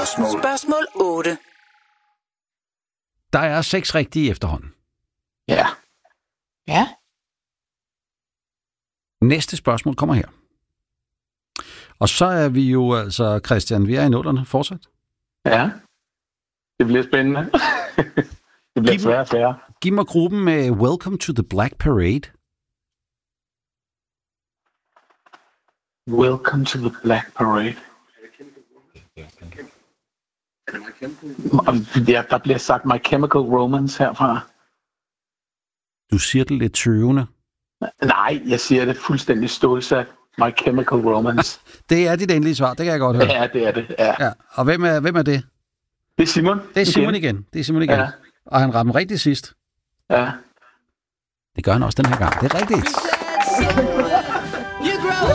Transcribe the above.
spørgsmål. Spørgsmål 8. Der er 6 rigtige efterhånden. Ja. Ja. Næste spørgsmål kommer her. Og så er vi jo altså, Christian, vi er i nullerne fortsat. Ja. Det bliver spændende. Det bliver sværere og sværere. Giv mig gruppen med Welcome to the Black Parade. Welcome to the Black Parade. Ja, der bliver sagt My Chemical Romance herfra. Du siger det lidt tøvende. Nej, jeg siger det fuldstændig stålsat. My Chemical Romance. Det er dit endelige svar, det kan jeg godt høre. Ja, det er det. Ja. Og hvem er det? Det er Simon. Det er Simon igen. Ja. Og han rammer rigtigt sidst. Ja. Det gør han også den her gang. Det er rigtigt.